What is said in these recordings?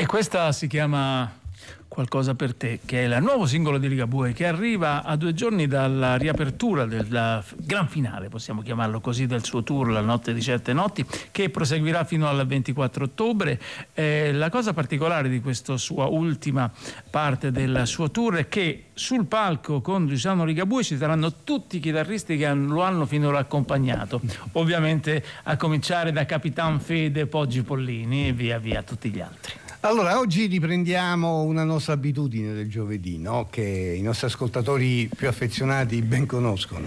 E questa si chiama Qualcosa per te, che è il nuovo singolo di Ligabue, che arriva a 2 giorni dalla riapertura del gran finale, possiamo chiamarlo così, del suo tour La notte di certe notti, che proseguirà fino al 24 ottobre. La cosa particolare di questa sua ultima parte del suo tour è che sul palco con Luciano Ligabue ci saranno tutti i chitarristi che lo hanno finora accompagnato, ovviamente a cominciare da Capitan Fede, Poggi Pollini e via via tutti gli altri. Allora, oggi riprendiamo una nostra abitudine del giovedì, no? Che i nostri ascoltatori più affezionati ben conoscono.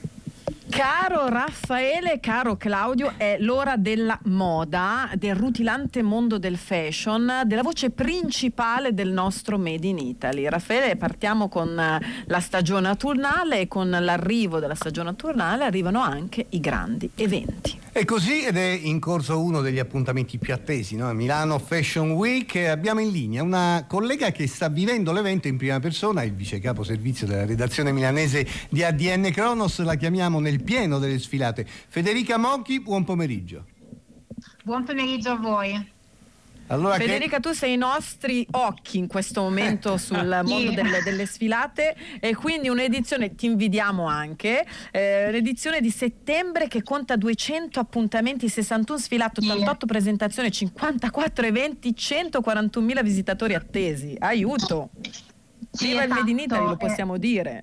Caro Raffaele, caro Claudio, è l'ora della moda, del rutilante mondo del fashion, della voce principale del nostro Made in Italy. Raffaele, partiamo con la stagione autunnale e con l'arrivo della stagione autunnale arrivano anche i grandi eventi. E così, ed è in corso uno degli appuntamenti più attesi, no? Milano Fashion Week. Abbiamo in linea una collega che sta vivendo l'evento in prima persona, il vice capo servizio della redazione milanese di ADN Kronos, la chiamiamo nel pieno delle sfilate. Federica Mocchi, buon pomeriggio. Buon pomeriggio a voi. Allora, Federica, tu sei i nostri occhi in questo momento sul mondo delle sfilate, e quindi un'edizione, ti invidiamo anche, l'edizione di settembre che conta 200 appuntamenti, 61 sfilate, 88 presentazioni, 54 eventi, 141.000 visitatori attesi. Aiuto! Viva il Made in Italy, lo possiamo dire.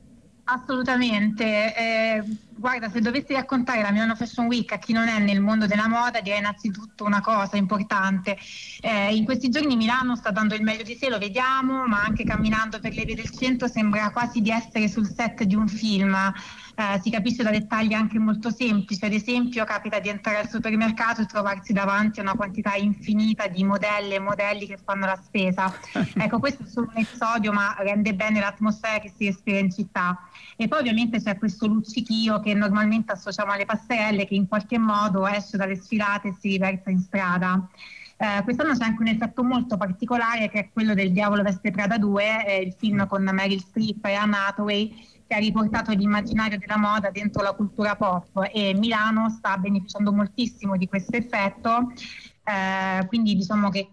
Assolutamente. Guarda, se dovessi raccontare la Milano Fashion Week a chi non è nel mondo della moda, direi innanzitutto una cosa importante. In questi giorni Milano sta dando il meglio di sé, lo vediamo, ma anche camminando per le vie del centro sembra quasi di essere sul set di un film. Si capisce da dettagli anche molto semplici. Ad esempio, capita di entrare al supermercato e trovarsi davanti a una quantità infinita di modelle e modelli che fanno la spesa. Ecco, questo è solo un episodio, ma rende bene l'atmosfera che si respira in città. E poi ovviamente c'è questo luccichio che normalmente associamo alle passerelle, che in qualche modo esce dalle sfilate e si riversa in strada. Quest'anno c'è anche un effetto molto particolare, che è quello del Diavolo veste Prada 2, il film con Meryl Streep e Anne Hathaway, che ha riportato l'immaginario della moda dentro la cultura pop, e Milano sta beneficiando moltissimo di questo effetto. Quindi diciamo che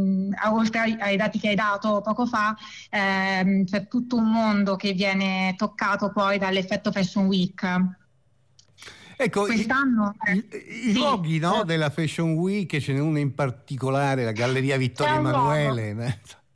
oltre ai dati che hai dato poco fa, c'è tutto un mondo che viene toccato poi dall'effetto Fashion Week. Ecco, quest'anno i luoghi, no, della Fashion Week, ce n'è uno in particolare, la Galleria Vittorio Emanuele.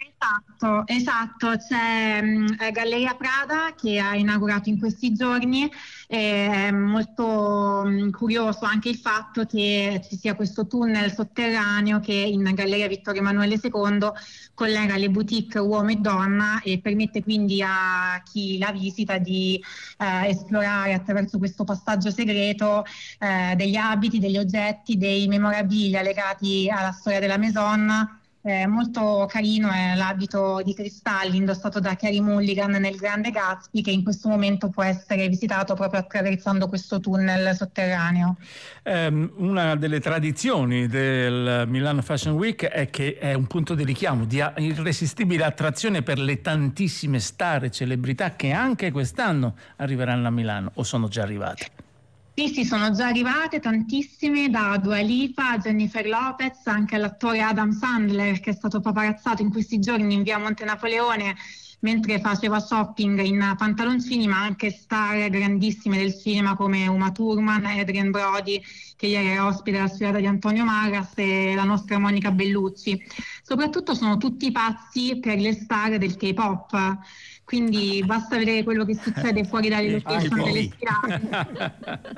Esatto, c'è Galleria Prada che ha inaugurato in questi giorni. È molto curioso anche il fatto che ci sia questo tunnel sotterraneo che in Galleria Vittorio Emanuele II collega le boutique uomo e donna e permette quindi a chi la visita di esplorare attraverso questo passaggio segreto degli abiti, degli oggetti, dei memorabilia legati alla storia della Maison. Molto carino è l'abito di cristalli indossato da Carey Mulligan nel Grande Gatsby, che in questo momento può essere visitato proprio attraversando questo tunnel sotterraneo. Una delle tradizioni del Milano Fashion Week è che è un punto di richiamo, di irresistibile attrazione per le tantissime star e celebrità che anche quest'anno arriveranno a Milano o sono già arrivate. Sì, sono già arrivate tantissime, da Dua Lipa a Jennifer Lopez, anche all'attore Adam Sandler, che è stato paparazzato in questi giorni in via Monte Napoleone mentre faceva shopping in pantaloncini, ma anche star grandissime del cinema come Uma Thurman, Adrien Brody, che ieri era ospite della sfilata di Antonio Maras, e la nostra Monica Bellucci. Soprattutto sono tutti pazzi per le star del K-pop. Quindi basta vedere quello che succede fuori dalle location delle sfilate.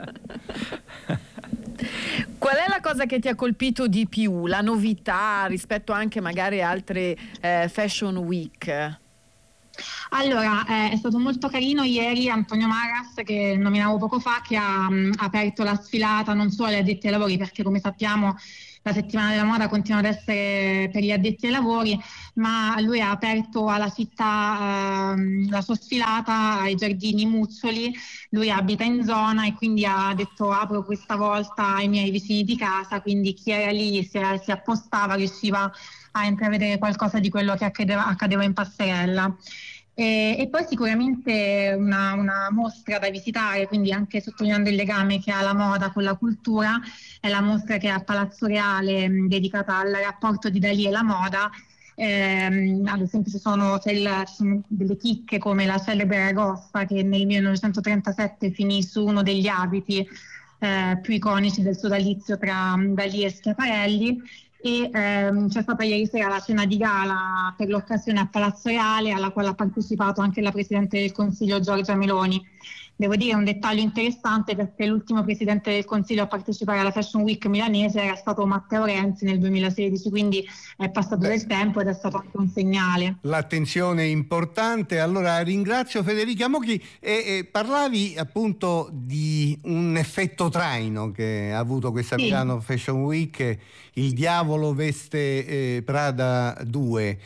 Qual è la cosa che ti ha colpito di più? La novità rispetto anche magari a altre Fashion Week? Allora, è stato molto carino ieri Antonio Maras, che nominavo poco fa, che ha aperto la sfilata non solo agli addetti ai lavori, perché come sappiamo la settimana della moda continua ad essere per gli addetti ai lavori, ma lui ha aperto alla città la sua sfilata ai giardini Muzzoli. Lui abita in zona e quindi ha detto: apro questa volta ai miei vicini di casa, quindi chi era lì si appostava, riusciva a intravedere qualcosa di quello che accadeva in passerella. E poi sicuramente una mostra da visitare, quindi anche sottolineando il legame che ha la moda con la cultura, è la mostra che è a Palazzo Reale dedicata al rapporto di Dalì e la moda, ad esempio ci sono delle chicche come la celebre Ragosta, che nel 1937 finì su uno degli abiti più iconici del sodalizio tra Dalì e Schiaparelli. E c'è stata ieri sera la cena di gala per l'occasione a Palazzo Reale, alla quale ha partecipato anche la Presidente del Consiglio Giorgia Meloni. Devo dire un dettaglio interessante, perché l'ultimo Presidente del Consiglio a partecipare alla Fashion Week milanese era stato Matteo Renzi nel 2016, quindi è passato del tempo ed è stato anche un segnale. L'attenzione è importante. Allora ringrazio Federica Mochi e parlavi appunto di un effetto traino che ha avuto questa Milano Fashion Week, il diavolo veste Prada 2.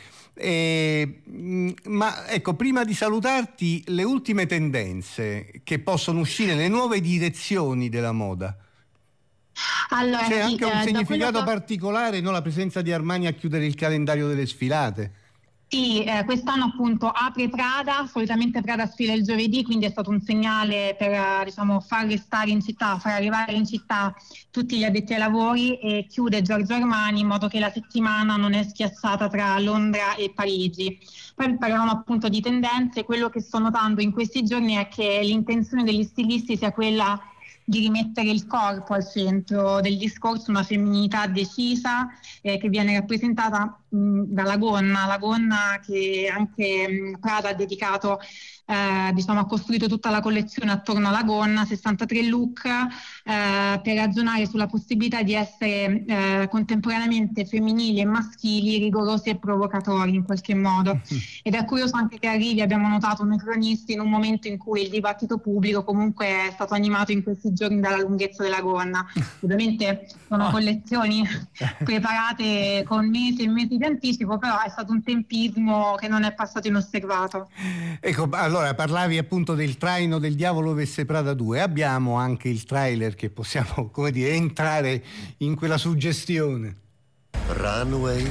Ma ecco, prima di salutarti, le ultime tendenze che possono uscire, le nuove direzioni della moda. Allora, c'è anche un significato particolare, no? La presenza di Armani a chiudere il calendario delle sfilate. Sì, quest'anno appunto apre Prada, solitamente Prada sfila il giovedì, quindi è stato un segnale per far restare in città, far arrivare in città tutti gli addetti ai lavori, e chiude Giorgio Armani in modo che la settimana non è schiacciata tra Londra e Parigi. Poi parliamo appunto di tendenze. Quello che sto notando in questi giorni è che l'intenzione degli stilisti sia quella di rimettere il corpo al centro del discorso, una femminilità decisa che viene rappresentata dalla gonna, la gonna che anche Prada ha dedicato, ha costruito tutta la collezione attorno alla gonna, 63 look per ragionare sulla possibilità di essere contemporaneamente femminili e maschili, rigorosi e provocatori in qualche modo. Ed è curioso anche che arrivi, abbiamo notato noi cronisti, in un momento in cui il dibattito pubblico comunque è stato animato in questi giorni dalla lunghezza della gonna. Ovviamente sono collezioni preparate con mesi e mesi di anticipo, però è stato un tempismo che non è passato inosservato. Ecco, allora parlavi appunto del traino del diavolo veste Prada 2, abbiamo anche il trailer che possiamo, come dire, entrare in quella suggestione. Runway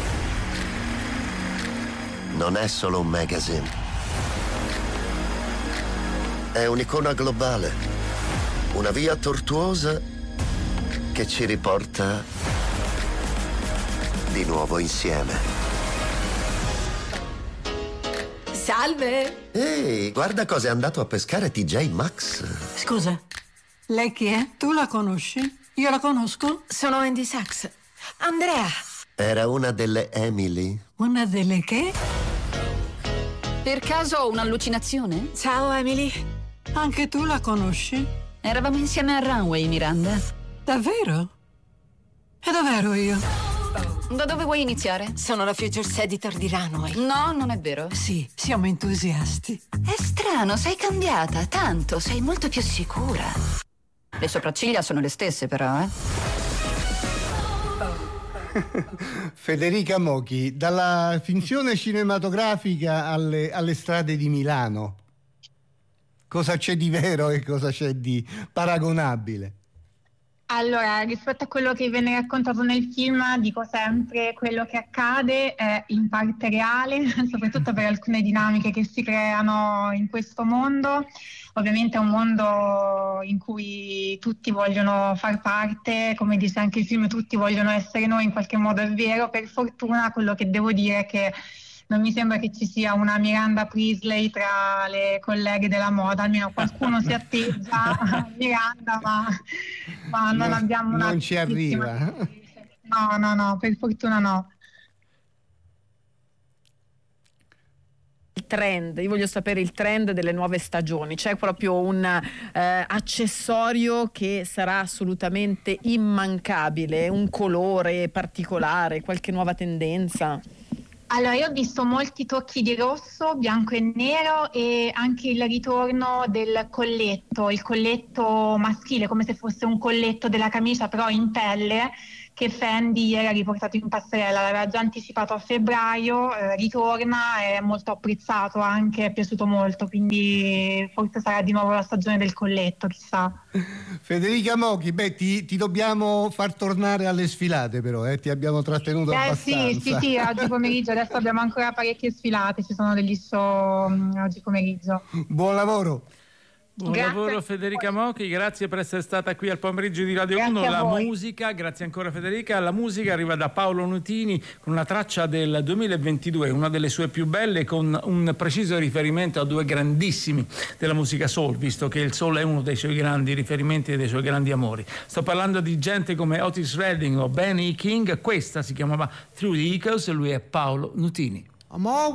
non è solo un magazine, è un'icona globale, una via tortuosa che ci riporta di nuovo insieme. Salve! Ehi, guarda cosa è andato a pescare TJ Maxx. Scusa, lei chi è? Tu la conosci? Io la conosco? Sono Andy Sachs. Andrea! Era una delle Emily. Una delle che? Per caso ho un'allucinazione? Ciao Emily. Anche tu la conosci? Eravamo insieme al runway, Miranda. Davvero? E dov'ero io? Da dove vuoi iniziare? Sono la Futures Editor di Runway. No, non è vero. Sì, siamo entusiasti. È strano, sei cambiata tanto, sei molto più sicura. Le sopracciglia sono le stesse, però, Federica Mochi, dalla finzione cinematografica alle strade di Milano, cosa c'è di vero e cosa c'è di paragonabile? Allora, rispetto a quello che viene raccontato nel film, dico sempre quello che accade è in parte reale, soprattutto per alcune dinamiche che si creano in questo mondo. Ovviamente è un mondo in cui tutti vogliono far parte, come dice anche il film, tutti vogliono essere noi, in qualche modo è vero. Per fortuna quello che devo dire è che non mi sembra che ci sia una Miranda Priestley tra le colleghe della moda, almeno qualcuno si atteggia a Miranda, ma non abbiamo una... Non ci arriva. No, per fortuna no. Il trend, io voglio sapere il trend delle nuove stagioni. C'è proprio un accessorio che sarà assolutamente immancabile, un colore particolare, qualche nuova tendenza? Allora, io ho visto molti tocchi di rosso, bianco e nero, e anche il ritorno del colletto, il colletto maschile, come se fosse un colletto della camicia però in pelle, che Fendi ieri ha riportato in passerella, l'aveva già anticipato a febbraio, ritorna, è molto apprezzato anche, è piaciuto molto, quindi forse sarà di nuovo la stagione del colletto, chissà. Federica Mochi, ti dobbiamo far tornare alle sfilate però, ti abbiamo trattenuto abbastanza. Sì, oggi pomeriggio, adesso abbiamo ancora parecchie sfilate, ci sono degli show oggi pomeriggio. Buon lavoro. Buon lavoro Federica Mocchi, grazie per essere stata qui al pomeriggio di Radio 1. La musica, grazie ancora Federica, la musica arriva da Paolo Nutini con una traccia del 2022, una delle sue più belle, con un preciso riferimento a due grandissimi della musica soul, visto che il soul è uno dei suoi grandi riferimenti e dei suoi grandi amori. Sto parlando di gente come Otis Redding o Benny King, questa si chiamava Through the Echoes e lui è Paolo Nutini.